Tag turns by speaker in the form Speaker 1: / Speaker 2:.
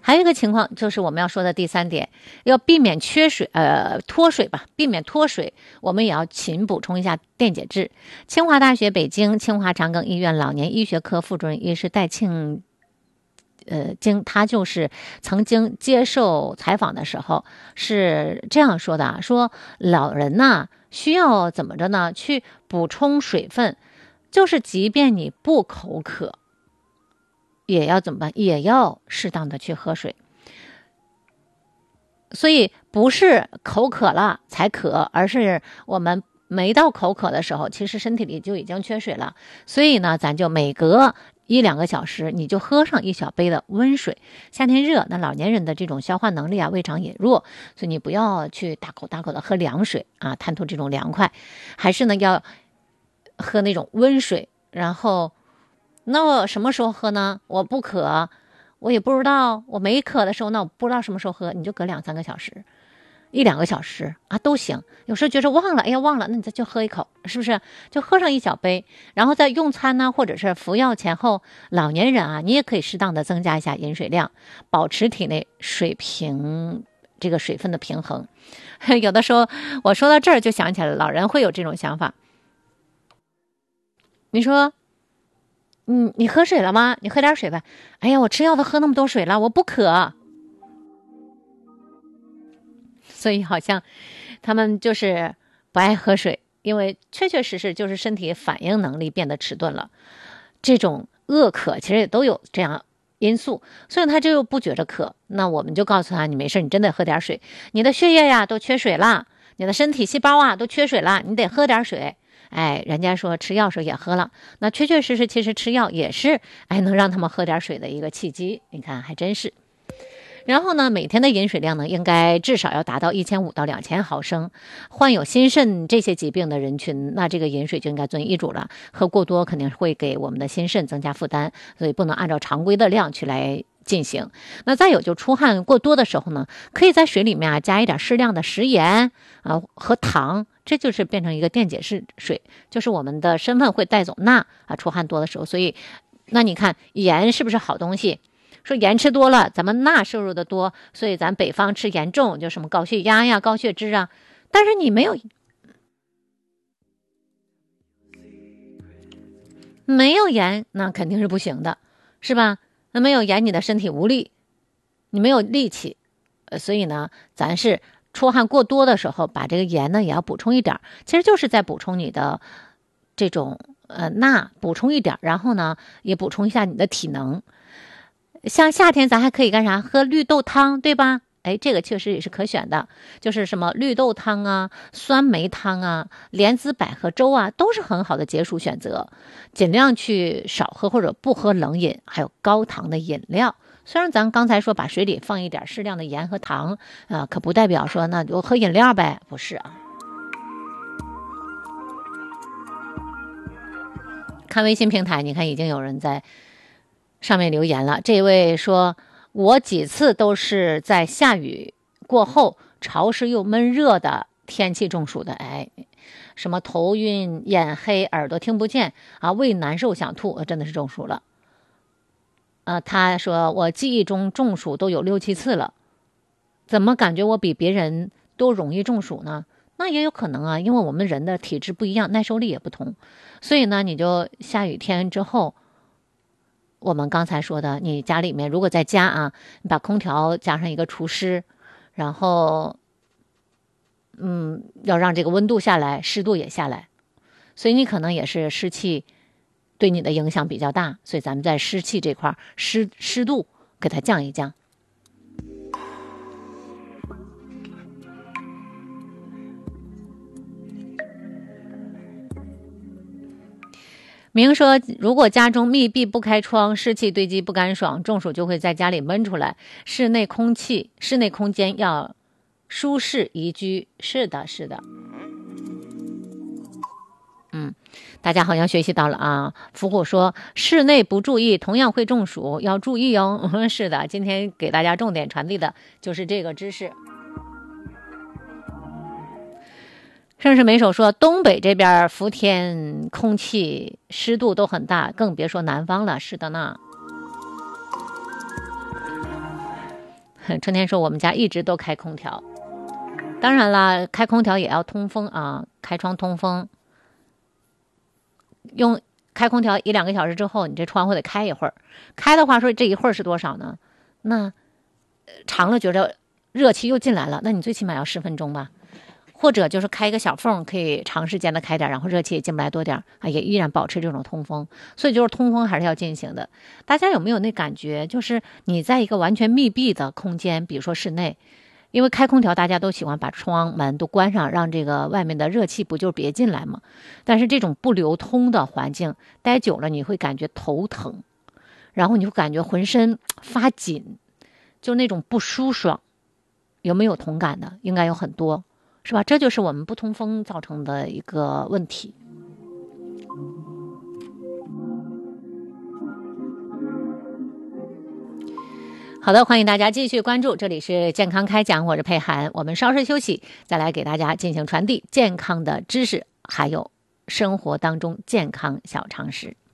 Speaker 1: 还有一个情况就是我们要说的第3点，要避免脱水吧，避免脱水，我们也要勤补充一下电解质。清华大学北京清华长庚医院老年医学科副主任医师戴庆他就是曾经接受采访的时候是这样说的，说老人呢需要怎么着呢？去补充水分，就是即便你不口渴，也要怎么办？也要适当的去喝水。所以不是口渴了才渴，而是我们没到口渴的时候，其实身体里就已经缺水了。所以呢，咱就每隔1-2个小时，你就喝上1小杯的温水。夏天热，那老年人的这种消化能力啊，胃肠也弱，所以你不要去大口大口的喝凉水啊，贪图这种凉快，还是呢要喝那种温水。然后，那我什么时候喝呢？我不渴，我也不知道，我没渴的时候，那我不知道什么时候喝，你就隔2-3个小时。1-2个小时啊都行，有时候觉得忘了，哎呀忘了，那你再就喝一口，是不是？就喝上1小杯，然后在用餐呢，或者是服药前后，老年人啊，你也可以适当的增加一下饮水量，保持体内水分的平衡。有的时候我说到这儿就想起来了，老人会有这种想法。你说，你喝水了吗？你喝点水吧。哎呀，我吃药都喝那么多水了，我不渴。所以好像他们就是不爱喝水，因为确确实实就是身体反应能力变得迟钝了。这种饿渴其实也都有这样因素，所以他就不觉得渴。那我们就告诉他，你没事，你真得喝点水，你的血液呀都缺水了，你的身体细胞啊都缺水了，你得喝点水。哎，人家说吃药时候也喝了，那确确实实其实吃药也是能让他们喝点水的一个契机。你看还真是。然后呢，每天的饮水量呢，应该至少要达到1500到2000毫升。患有心肾这些疾病的人群，那这个饮水就应该遵医嘱了。喝过多肯定会给我们的心肾增加负担，所以不能按照常规的量去来进行。那再有就出汗过多的时候呢，可以在水里面加一点适量的食盐和糖，这就是变成一个电解质水，就是我们的身份会带走钠出汗多的时候。所以，那你看盐是不是好东西？说盐吃多了，咱们钠摄入的多，所以咱北方吃盐重，就什么高血压呀、高血脂啊。但是你没有盐，那肯定是不行的，是吧？那没有盐，你的身体无力，你没有力气，所以呢，咱是出汗过多的时候，把这个盐呢也要补充一点，其实就是在补充你的这种钠，补充一点，然后呢也补充一下你的体能。像夏天咱还可以干啥？喝绿豆汤，对吧？哎，这个确实也是可选的，就是什么绿豆汤啊、酸梅汤啊、莲子百合粥啊，都是很好的解暑选择。尽量去少喝或者不喝冷饮，还有高糖的饮料。虽然咱刚才说把水里放一点适量的盐和糖可不代表说那就喝饮料呗，不是啊。看微信平台，你看已经有人在上面留言了。这位说，我几次都是在下雨过后潮湿又闷热的天气中暑的。哎，什么头晕眼黑耳朵听不见胃难受想吐，真的是中暑了。他说我记忆中中暑都有6-7次了，怎么感觉我比别人都容易中暑呢？那也有可能因为我们人的体质不一样，耐受力也不同。所以呢，你就下雨天之后，我们刚才说的，你家里面如果在家你把空调加上一个除湿，然后要让这个温度下来，湿度也下来，所以你可能也是湿气对你的影响比较大，所以咱们在湿气这块湿度给它降一降。明说，如果家中密闭不开窗，湿气堆积不干爽，中暑就会在家里闷出来。室内空间要舒适宜居。是的，是的。大家好像学习到了福虎说，室内不注意同样会中暑，要注意哦。是的，今天给大家重点传递的就是这个知识。盛世美手说，东北这边伏天空气湿度都很大，更别说南方了。是的呢。 春天说我们家一直都开空调，当然啦，开空调也要通风啊，开窗通风。开空调1-2个小时之后，你这窗户得开一会儿。开的话说这一会儿是多少呢？那长了觉着热气又进来了，那你最起码要10分钟吧。或者就是开一个小缝，可以长时间的开点，然后热气也进不来多点啊，也依然保持这种通风。所以就是通风还是要进行的。大家有没有那感觉，就是你在一个完全密闭的空间，比如说室内，因为开空调大家都喜欢把窗门都关上，让这个外面的热气不就别进来吗？但是这种不流通的环境待久了，你会感觉头疼，然后你会感觉浑身发紧，就那种不舒爽。有没有同感的？应该有很多，是吧？这就是我们不通风造成的一个问题。好的，欢迎大家继续关注，这里是健康开讲，我是佩涵。我们稍事休息，再来给大家进行传递健康的知识，还有生活当中健康小常识。